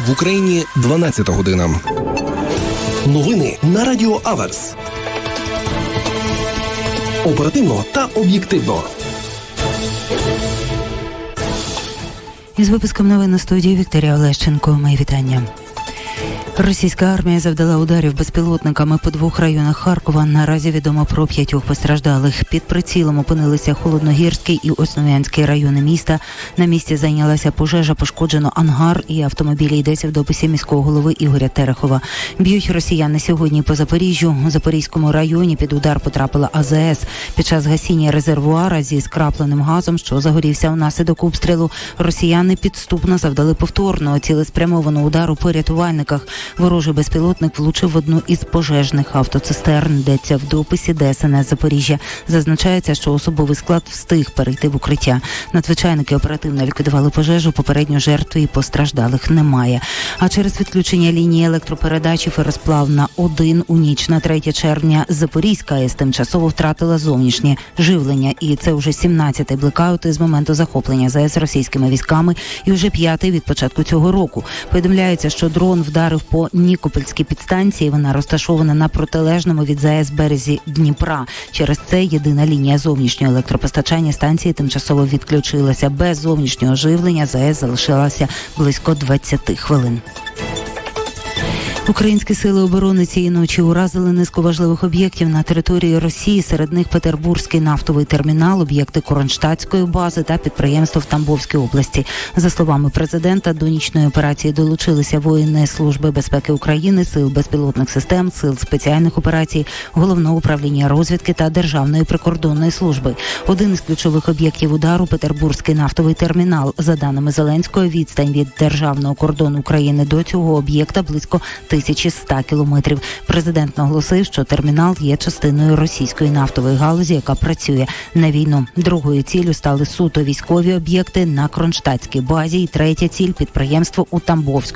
В Україні 12 година. Новини на Радіо Аверс. Оперативно та об'єктивно. Із випуском новин на студії Вікторія Олещенко. Мої вітання. Російська армія завдала ударів безпілотниками по 2 районах Харкова. Наразі відомо про 5 постраждалих. Під прицілом опинилися Холодногірський і Основ'янський райони міста. На місці зайнялася пожежа, пошкоджено ангар і автомобілі. Йдеться в дописі міського голови Ігоря Терехова. Б'ють росіяни сьогодні по Запоріжжю. У Запорізькому районі під удар потрапила АЗС. Під час гасіння резервуара зі скрапленим газом, що загорівся внаслідок обстрілу, росіяни підступно завдали повторного цілеспрямованого удару по рятувальниках. Ворожий безпілотник влучив в одну із пожежних автоцистерн, йдеться в дописі ДСНС Запоріжжя. Зазначається, що особовий склад встиг перейти в укриття. Надзвичайники оперативно ліквідували пожежу, попередньо жертв і постраждалих немає. А через відключення лінії електропередачі Феросплавна 1 у ніч на 3 червня Запорізька АЕС тимчасово втратила зовнішнє живлення. І це вже 17-й блекаут із моменту захоплення ЗАЕС російськими військами і вже 5-й від початку цього року. Повідомляється, що дрон вдарив по Нікопольській підстанції. Вона розташована на протилежному від ЗАЕС березі Дніпра. Через це єдина лінія зовнішнього електропостачання станції тимчасово відключилася. Без зовнішнього живлення ЗАЕС залишилася близько 20 хвилин. Українські сили оборони цієї ночі уразили низку важливих об'єктів на території Росії, серед них Петербурзький нафтовий термінал, об'єкти Кронштадтської бази та підприємства в Тамбовській області. За словами президента, до нічної операції долучилися воїни Служби безпеки України, Сил безпілотних систем, Сил спеціальних операцій, Головного управління розвідки та Державної прикордонної служби. Один із ключових об'єктів удару – Петербурзький нафтовий термінал. За даними Зеленського, відстань від державного кордону України до цього об'єкта близько 1100 кілометрів. Президент наголосив, що термінал є частиною російської нафтової галузі, яка працює на війну. Другою ціллю стали суто військові об'єкти на Кронштадтській базі і третя ціль – підприємство у Тамбовському